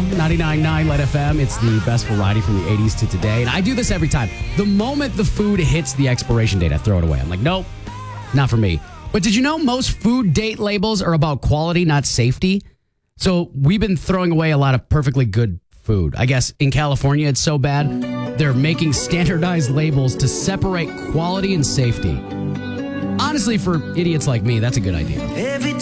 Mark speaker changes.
Speaker 1: FM, 99.9 Let FM. It's the best variety from the 80s to today. And I do this every time. The moment the food hits the expiration date, I throw it away. I'm like, nope, not for me. But did you know most food date labels are about quality, not safety? So we've been throwing away a lot of perfectly good food. I guess in California, it's so bad, they're making standardized labels to separate quality and safety. Honestly, for idiots like me, that's a good idea.
Speaker 2: Every